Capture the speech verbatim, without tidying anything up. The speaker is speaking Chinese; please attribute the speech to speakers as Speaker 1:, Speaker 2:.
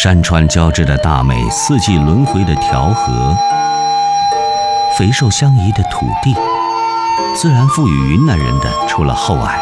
Speaker 1: 山川交织的大美，四季轮回的调和，肥瘦相宜的土地，自然赋予云南人的除了厚爱，